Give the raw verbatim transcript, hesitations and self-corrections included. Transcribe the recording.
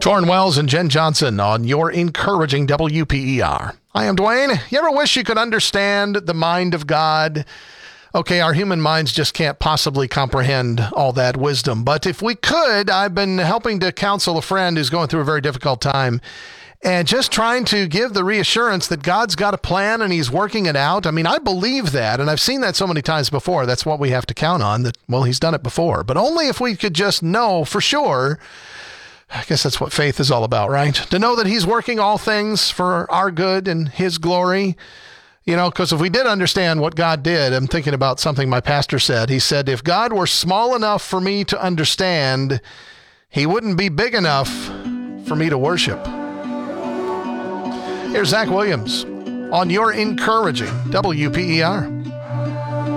Torrin Wells and Jen Johnson on your encouraging W P E R. I am Dwayne. You ever wish you could understand the mind of God? Okay, our human minds just can't possibly comprehend all that wisdom. But if we could, I've been helping to counsel a friend who's going through a very difficult time and just trying to give the reassurance that God's got a plan and he's working it out. I mean, I believe that, and I've seen that so many times before. That's what we have to count on, that, well, he's done it before. But only if we could just know for sure. I guess that's what faith is all about, right? To know that he's working all things for our good and his glory. You know, because if we did understand what God did, I'm thinking about something my pastor said. He said, if God were small enough for me to understand, he wouldn't be big enough for me to worship. Here's Zach Williams on your encouraging W P E R.